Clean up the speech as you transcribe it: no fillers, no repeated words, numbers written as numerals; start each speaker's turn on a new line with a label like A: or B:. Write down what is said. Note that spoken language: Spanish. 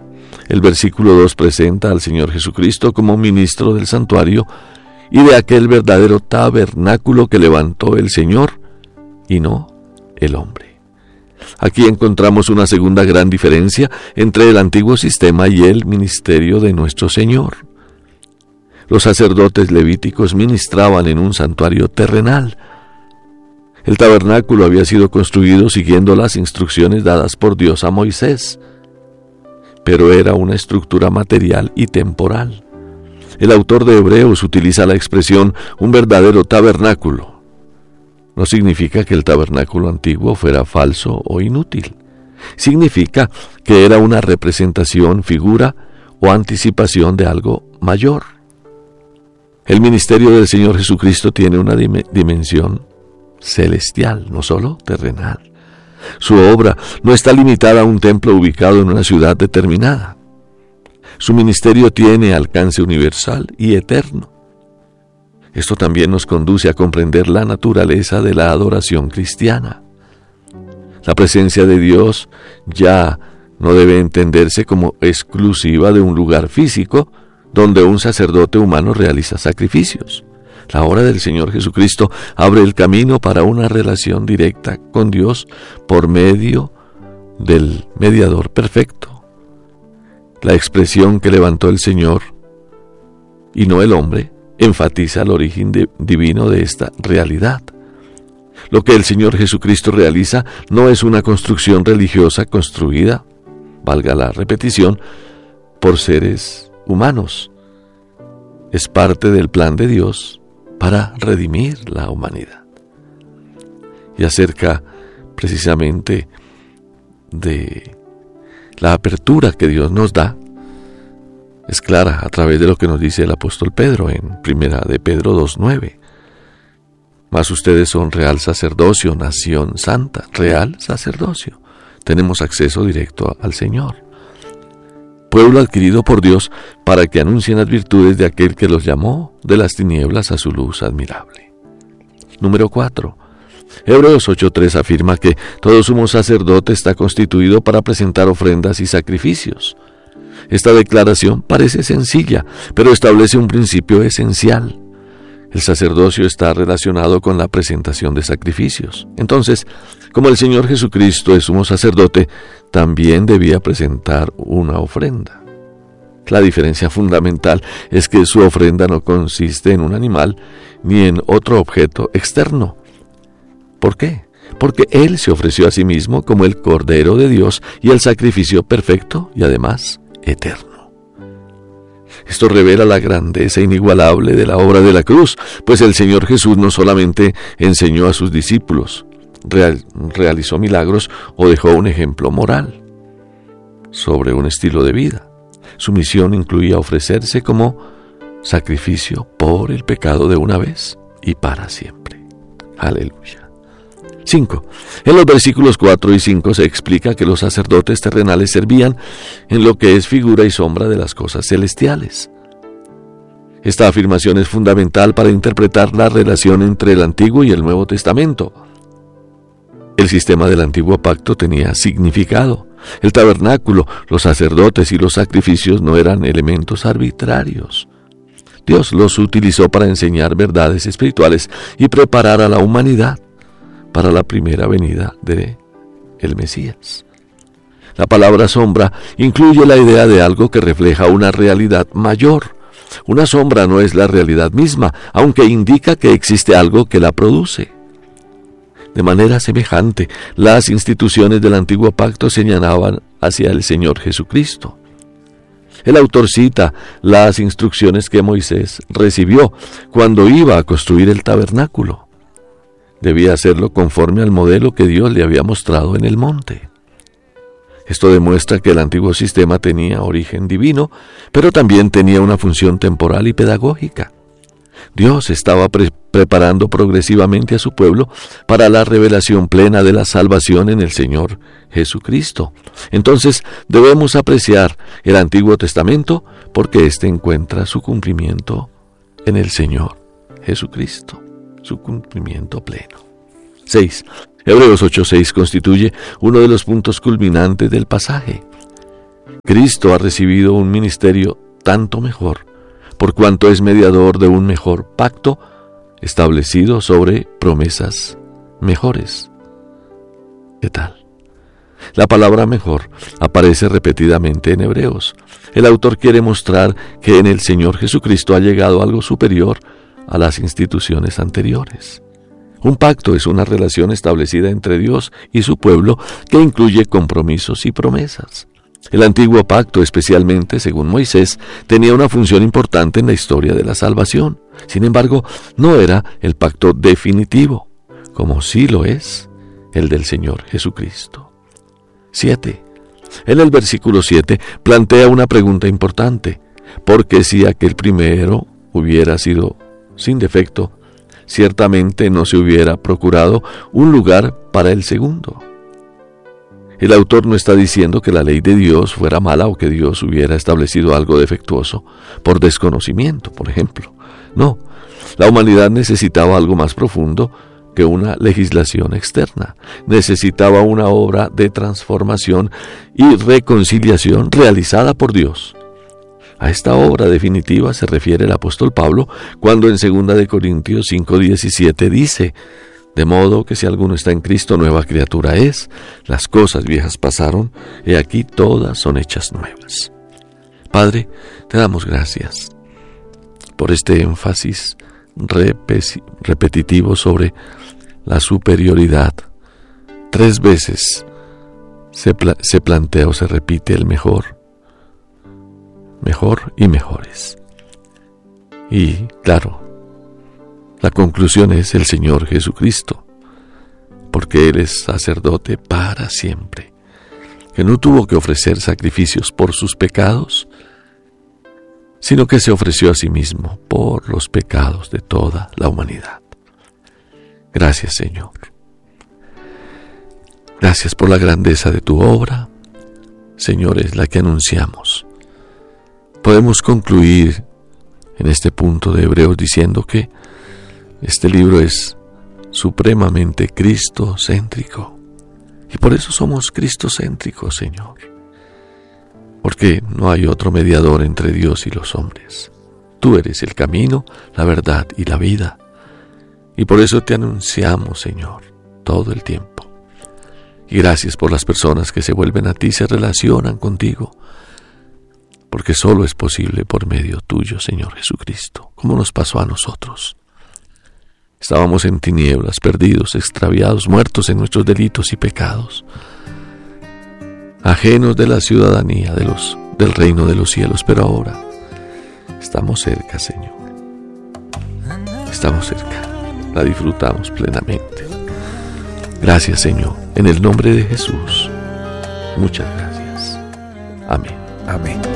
A: El versículo 2 presenta al Señor Jesucristo como ministro del santuario y de aquel verdadero tabernáculo que levantó el Señor y no el hombre. Aquí encontramos una segunda gran diferencia entre el antiguo sistema y el ministerio de nuestro Señor. Los sacerdotes levíticos ministraban en un santuario terrenal. El tabernáculo había sido construido siguiendo las instrucciones dadas por Dios a Moisés, pero era una estructura material y temporal. El autor de Hebreos utiliza la expresión un verdadero tabernáculo. No significa que el tabernáculo antiguo fuera falso o inútil. Significa que era una representación, figura o anticipación de algo mayor. El ministerio del Señor Jesucristo tiene una dimensión celestial, no solo terrenal. Su obra no está limitada a un templo ubicado en una ciudad determinada. Su ministerio tiene alcance universal y eterno. Esto también nos conduce a comprender la naturaleza de la adoración cristiana. La presencia de Dios ya no debe entenderse como exclusiva de un lugar físico donde un sacerdote humano realiza sacrificios. La obra del Señor Jesucristo abre el camino para una relación directa con Dios por medio del mediador perfecto. La expresión que levantó el Señor y no el hombre enfatiza el origen divino de esta realidad. Lo que el Señor Jesucristo realiza no es una construcción religiosa construida, valga la repetición, por seres humanos. Es parte del plan de Dios para redimir la humanidad. Y acerca precisamente de la apertura que Dios nos da, es clara a través de lo que nos dice el apóstol Pedro en Primera de Pedro 2:9. Mas ustedes son real sacerdocio, nación santa, real sacerdocio. Tenemos acceso directo al Señor. Pueblo adquirido por Dios para que anuncien las virtudes de aquel que los llamó de las tinieblas a su luz admirable. Número 4. Hebreos 8:3 afirma que todo sumo sacerdote está constituido para presentar ofrendas y sacrificios. Esta declaración parece sencilla, pero establece un principio esencial. El sacerdocio está relacionado con la presentación de sacrificios. Entonces, como el Señor Jesucristo es sumo sacerdote, también debía presentar una ofrenda. La diferencia fundamental es que su ofrenda no consiste en un animal ni en otro objeto externo. ¿Por qué? Porque Él se ofreció a sí mismo como el Cordero de Dios y el sacrificio perfecto y además eterno. Esto revela la grandeza inigualable de la obra de la cruz, pues el Señor Jesús no solamente enseñó a sus discípulos, realizó milagros o dejó un ejemplo moral sobre un estilo de vida. Su misión incluía ofrecerse como sacrificio por el pecado de una vez y para siempre. Aleluya. 5. En los versículos 4 y 5 se explica que los sacerdotes terrenales servían en lo que es figura y sombra de las cosas celestiales. Esta afirmación es fundamental para interpretar la relación entre el Antiguo y el Nuevo Testamento. El sistema del Antiguo Pacto tenía significado. El tabernáculo, los sacerdotes y los sacrificios no eran elementos arbitrarios. Dios los utilizó para enseñar verdades espirituales y preparar a la humanidad para la primera venida de el Mesías. La palabra sombra incluye la idea de algo que refleja una realidad mayor. Una sombra no es la realidad misma, aunque indica que existe algo que la produce. De manera semejante, las instituciones del Antiguo Pacto señalaban hacia el Señor Jesucristo. El autor cita las instrucciones que Moisés recibió cuando iba a construir el tabernáculo. Debía hacerlo conforme al modelo que Dios le había mostrado en el monte. Esto demuestra que el antiguo sistema tenía origen divino, pero también tenía una función temporal y pedagógica. Dios estaba preparando progresivamente a su pueblo para la revelación plena de la salvación en el Señor Jesucristo. Entonces debemos apreciar el Antiguo Testamento porque éste encuentra su cumplimiento en el Señor Jesucristo. Su cumplimiento pleno. 6. Hebreos 8:6 constituye uno de los puntos culminantes del pasaje. Cristo ha recibido un ministerio tanto mejor, por cuanto es mediador de un mejor pacto establecido sobre promesas mejores. ¿Qué tal? La palabra mejor aparece repetidamente en Hebreos. El autor quiere mostrar que en el Señor Jesucristo ha llegado algo superior a las instituciones anteriores. Un pacto es una relación establecida entre Dios y su pueblo que incluye compromisos y promesas. El antiguo pacto, especialmente según Moisés, tenía una función importante en la historia de la salvación. Sin embargo, no era el pacto definitivo, como sí lo es el del Señor Jesucristo. 7. En el versículo 7 plantea una pregunta importante, porque si aquel primero hubiera sido sin defecto, ciertamente no se hubiera procurado un lugar para el segundo. El autor no está diciendo que la ley de Dios fuera mala o que Dios hubiera establecido algo defectuoso por desconocimiento, por ejemplo. No, la humanidad necesitaba algo más profundo que una legislación externa. Necesitaba una obra de transformación y reconciliación realizada por Dios. A esta obra definitiva se refiere el apóstol Pablo cuando en 2 Corintios 5:17 dice: de modo que si alguno está en Cristo, nueva criatura es, las cosas viejas pasaron, he aquí todas son hechas nuevas. Padre, te damos gracias por este énfasis repetitivo sobre la superioridad. 3 veces se plantea o se repite el mejor y mejores. Y claro, la conclusión es el Señor Jesucristo, porque Él es sacerdote para siempre, que no tuvo que ofrecer sacrificios por sus pecados, sino que se ofreció a sí mismo por los pecados de toda la humanidad. Gracias, Señor. Gracias por la grandeza de tu obra, Señor, es la que anunciamos. Podemos concluir en este punto de Hebreos diciendo que este libro es supremamente cristocéntrico. Y por eso somos cristocéntricos, Señor. Porque no hay otro mediador entre Dios y los hombres. Tú eres el camino, la verdad y la vida. Y por eso te anunciamos, Señor, todo el tiempo. Y gracias por las personas que se vuelven a ti, se relacionan contigo. Porque solo es posible por medio tuyo, Señor Jesucristo, como nos pasó a nosotros. Estábamos en tinieblas, perdidos, extraviados, muertos en nuestros delitos y pecados, ajenos de la ciudadanía del reino de los cielos, pero ahora estamos cerca, Señor. Estamos cerca, la disfrutamos plenamente. Gracias, Señor, en el nombre de Jesús. Muchas gracias. Amén.
B: Amén.